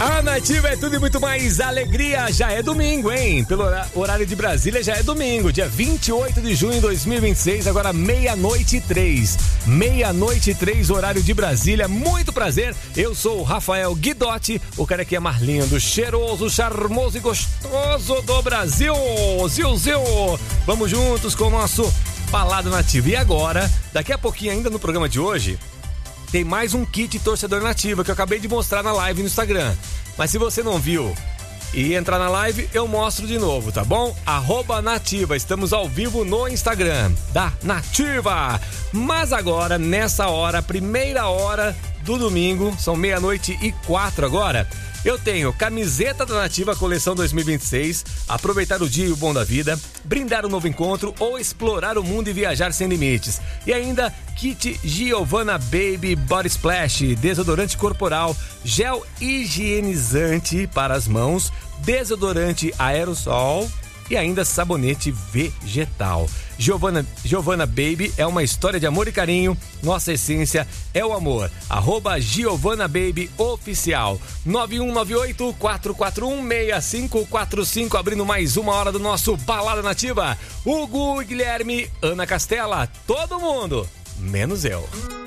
A Nativa é tudo e muito mais alegria. Já é domingo, hein? Pelo horário de Brasília já é domingo, dia 28 de junho de 2026, agora 00:03. 00:03, horário de Brasília. Muito prazer, eu sou o Rafael Guidotti, o cara que é mais lindo, cheiroso, charmoso e gostoso do Brasil. Zil. Vamos juntos com o nosso Balada Nativa. E agora, daqui a pouquinho ainda no programa de hoje, tem mais um kit torcedor Nativa que eu acabei de mostrar na live no Instagram. Mas se você não viu e entrar na live, eu mostro de novo, tá bom? @Nativa, estamos ao vivo no Instagram da Nativa. Mas agora, nessa hora, primeira hora do domingo, são 00:04 agora, eu tenho camiseta da Nativa coleção 2026, aproveitar o dia e o bom da vida, brindar um novo encontro ou explorar o mundo e viajar sem limites. E ainda kit Giovanna Baby Body Splash, desodorante corporal, gel higienizante para as mãos, desodorante aerossol e ainda sabonete vegetal. Giovanna Baby é uma história de amor e carinho. Nossa essência é o amor. @Giovanna Baby Oficial. 9198-441-6545. Abrindo mais uma hora do nosso Balada Nativa. Hugo, Guilherme, Ana Castela, todo mundo, menos eu.